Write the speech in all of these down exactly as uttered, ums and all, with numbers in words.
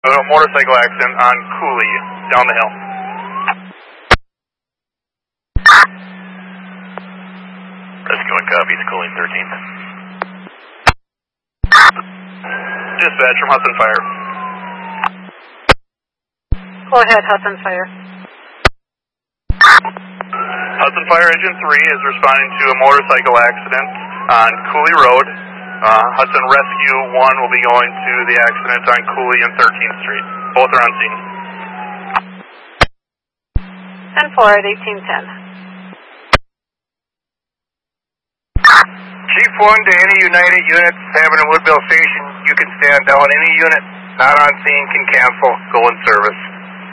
A motorcycle accident on Cooley, down the hill. Rescue one copies, Cooley thirteenth. Dispatch from Hudson Fire. Go ahead, Hudson Fire. Hudson Fire Engine three is responding to a motorcycle accident on Cooley Road. Uh, Hudson Rescue one will be going to the accident on Cooley and thirteenth Street. Both are on scene. ten four at eighteen ten. Chief one to any United units having a Woodville station, you can stand down. Any unit not on scene can cancel. Go in service.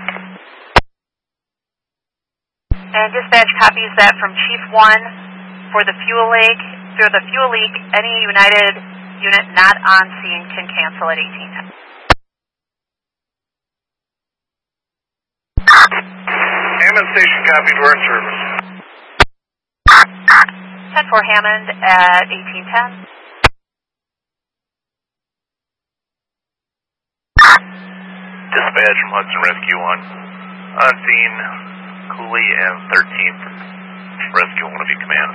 And dispatch copies that from Chief one for the fuel leak. For the fuel leak, any United unit not on scene can cancel at eighteen ten. Hammond station copies, we're in service. ten four Hammond at eighteen ten. Dispatch from Hudson Rescue one. On scene, Cooley and thirteenth. Rescue one of you command.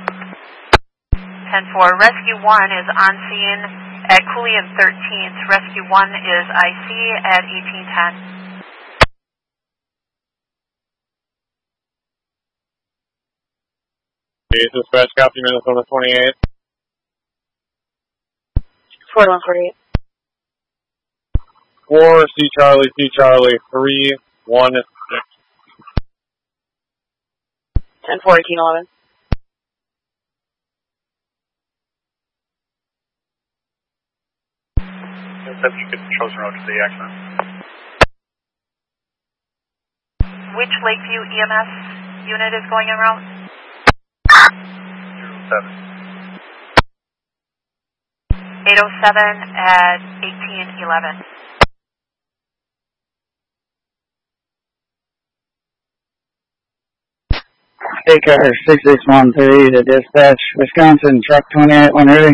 ten four, Rescue one is on scene at Cooley and thirteenth. Rescue one is I C at eighteen ten. Dispatch copy, Minnesota twenty-eight. four one forty-eight. four, C Charlie, C Charlie, three one six. ten four eighteen eleven. You could chosen route to the accident. Which Lakeview E M S unit is going en route? zero seven. eight oh seven at eighteen eleven. Take car six six one three to dispatch, Wisconsin, truck twenty-eight, when ready.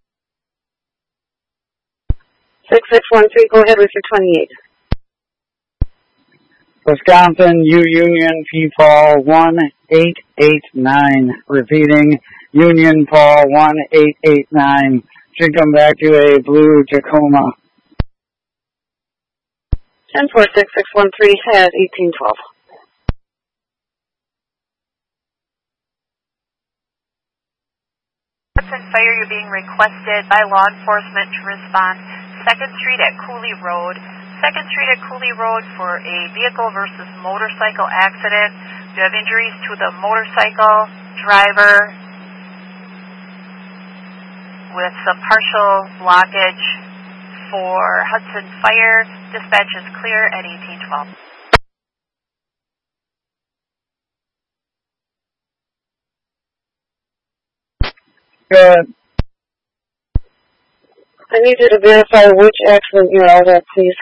six six one three, go ahead with your twenty-eight. Wisconsin, U Union, P Paul one eight eight nine. Repeating, Union Paul one eight eight nine. Should come back to a blue Tacoma. ten four six six one three at eighteen twelve. Hudson Fire, you're being requested by law enforcement to respond second Street at Cooley Road. second Street at Cooley Road for a vehicle versus motorcycle accident. You have injuries to the motorcycle driver with some partial blockage for Hudson Fire. Dispatch is clear at eighteen twelve. Good. I need you to verify which accident you're out at, please.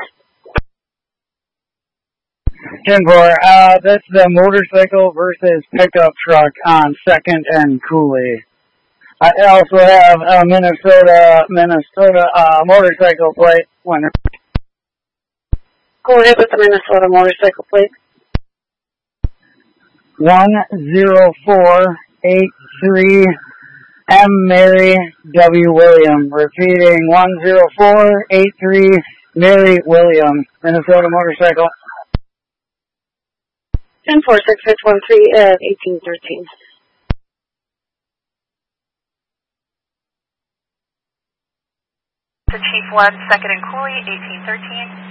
ten four, uh, that's the motorcycle versus pickup truck on second and Cooley. I also have a Minnesota, Minnesota, uh, motorcycle plate winner. Go ahead with the Minnesota motorcycle plate. one zero four eight three M. Mary W. William. Repeating, one zero four eight three Mary William, Minnesota motorcycle. ten four six six one three at eighteen thirteen. To Chief one, second and Cooley, eighteen thirteen.